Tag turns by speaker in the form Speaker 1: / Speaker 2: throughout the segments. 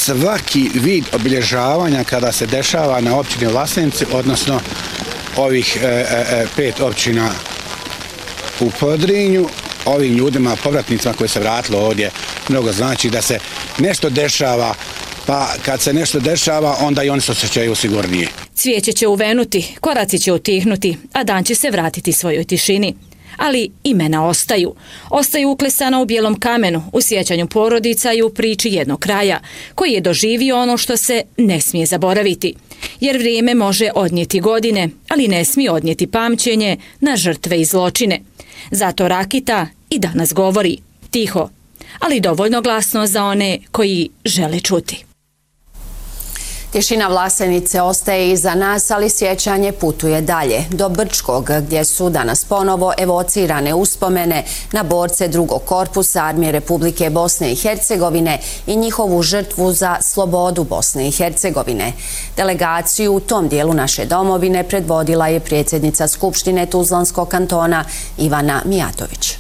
Speaker 1: svaki vid obilježavanja kada se dešava na općini Vlasenici, odnosno ovih 5 općina u Podrinju, ovim ljudima, povratnicima koji se vratilo ovdje, mnogo znači da se nešto dešava, pa kad se nešto dešava, onda i oni se osjećaju sigurnije.
Speaker 2: Cvijeće će uvenuti, koraci će utihnuti, a dan će se vratiti svojoj tišini. Ali imena ostaju. Ostaju uklesana u bijelom kamenu, u sjećanju porodica i u priči jednog kraja, koji je doživio ono što se ne smije zaboraviti. Jer vrijeme može odnijeti godine, ali ne smije odnijeti pamćenje na žrtve i zločine. Zato Rakita i danas govori tiho, ali dovoljno glasno za one koji žele čuti.
Speaker 3: Tišina Vlasenice ostaje iza nas, ali sjećanje putuje dalje, do Brčkog, gdje su danas ponovo evocirane uspomene na borce drugog korpusa Armije Republike Bosne i Hercegovine i njihovu žrtvu za slobodu Bosne i Hercegovine. Delegaciju u tom dijelu naše domovine predvodila je predsjednica Skupštine Tuzlanskog kantona Ivana Mijatović.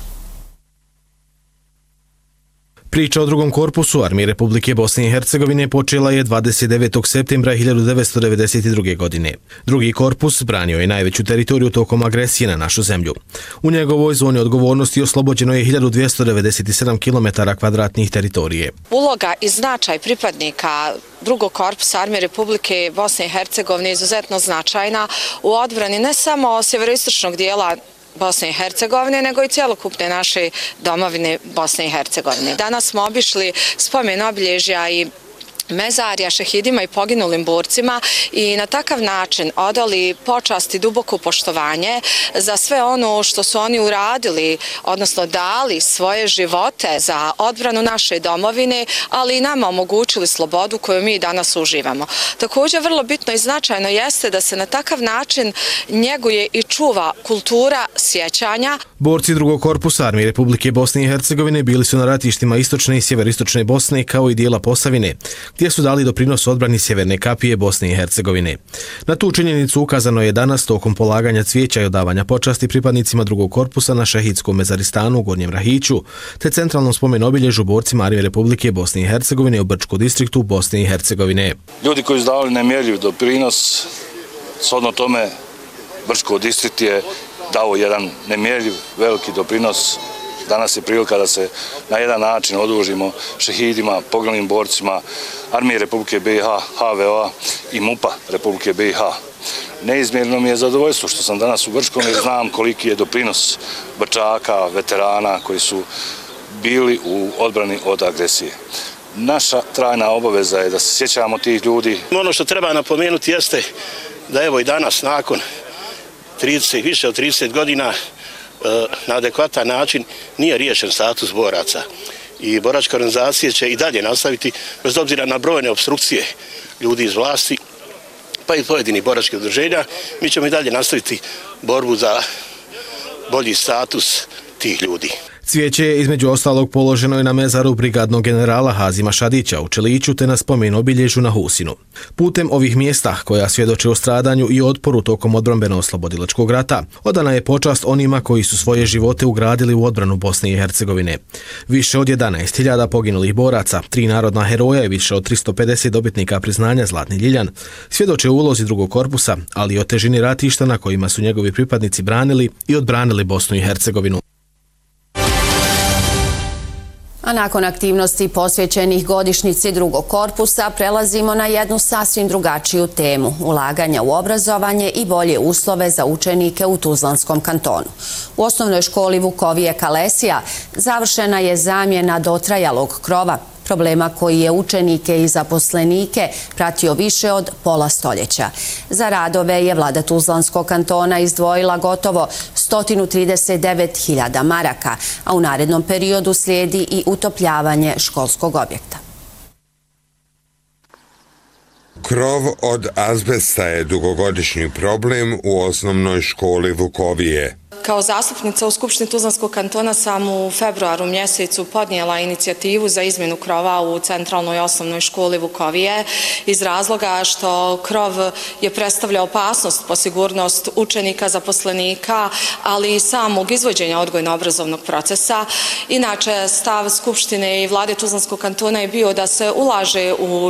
Speaker 4: Priča o drugom korpusu Armije Republike Bosne i Hercegovine počela je 29. septembra 1992. godine. Drugi korpus branio je najveću teritoriju tokom agresije na našu zemlju. U njegovoj zoni odgovornosti oslobođeno je 1297 km² teritorije.
Speaker 5: Uloga i značaj pripadnika drugog korpusa Armije Republike Bosne i Hercegovine je izuzetno značajna u odbrani ne samo sjeveroistočnog dijela Bosne i Hercegovine, nego i cjelokupne naše domovine Bosne i Hercegovine. Danas smo obišli spomen obilježja i mezarja šehidima i poginulim borcima i na takav način odali počast i duboko poštovanje za sve ono što su oni uradili, odnosno dali svoje živote za odbranu naše domovine, ali i nama omogućili slobodu koju mi danas uživamo. Također vrlo bitno i značajno jeste da se na takav način njeguje i čuva kultura sjećanja.
Speaker 4: Borci drugog korpusa Armije Republike Bosne i Hercegovine bili su na ratištima istočne i sjeveristočne Bosne kao i dijela Posavine, gdje su dali doprinos odbrani Sjeverne kapije Bosne i Hercegovine. Na tu činjenicu ukazano je danas tokom polaganja cvijeća i odavanja počasti pripadnicima drugog korpusa na Šehidskom mezaristanu u Gornjem Rahiću, te centralnom spomen obilježju borcima Armije Republike Bosne i Hercegovine u Brčkom distriktu Bosne i Hercegovine.
Speaker 6: Ljudi koji su dali nemjerljiv doprinos, shodno tome Brčko distrikt je dao jedan nemjerljiv veliki doprinos. Danas je prilika da se na jedan način odužimo šehidima, poginulim borcima Armije Republike BiH, HVO i MUP-a Republike BiH. Neizmjerno mi je zadovoljstvo što sam danas u Brčkom jer znam koliki je doprinos Brčaka, veterana koji su bili u odbrani od agresije. Naša trajna obaveza je da se sjećamo tih ljudi.
Speaker 7: Ono što treba napomenuti jeste da evo i danas nakon više od 30 godina na adekvatan način nije riješen status boraca. I boračke organizacije će i dalje nastaviti, bez obzira na brojne opstrukcije ljudi iz vlasti, pa i pojedinih boračkih udruženja, mi ćemo i dalje nastaviti borbu za bolji status tih ljudi.
Speaker 4: Cvijeće je između ostalog položeno i na mezaru brigadnog generala Hazima Šadića u Čeliću te na spomen obilježju na Husinu. Putem ovih mjesta koja svjedoče o stradanju i otporu tokom odbrambeno-oslobodilačkog rata, odana je počast onima koji su svoje živote ugradili u odbranu Bosne i Hercegovine. Više od 11.000 poginulih boraca, 3 narodna heroja i više od 350 dobitnika priznanja Zlatni Ljiljan svjedoče o ulozi drugog korpusa, ali i o težini ratišta na kojima su njegovi pripadnici branili i odbranili Bosnu i Hercegovinu.
Speaker 3: A nakon aktivnosti posvećenih godišnjici drugog korpusa prelazimo na jednu sasvim drugačiju temu, ulaganja u obrazovanje i bolje uslove za učenike u Tuzlanskom kantonu. U osnovnoj školi Vukovije Kalesija završena je zamjena dotrajalog krova, problema koji je učenike i zaposlenike pratio više od pola stoljeća. Za radove je vlada Tuzlanskog kantona izdvojila gotovo 139.000 maraka, a u narednom periodu slijedi i utopljavanje školskog objekta.
Speaker 8: Krov od azbesta je dugogodišnji problem u osnovnoj školi Vukovije.
Speaker 5: Kao zastupnica u Skupštini Tuzlanskog kantona sam u februaru mjesecu podnijela inicijativu za izmjenu krova u centralnoj osnovnoj školi Vukovije iz razloga što krov je predstavljao opasnost po sigurnost učenika, zaposlenika, ali i samog izvođenja odgojno-obrazovnog procesa. Inače, stav Skupštine i vlade Tuzlanskog kantona je bio da se ulaže u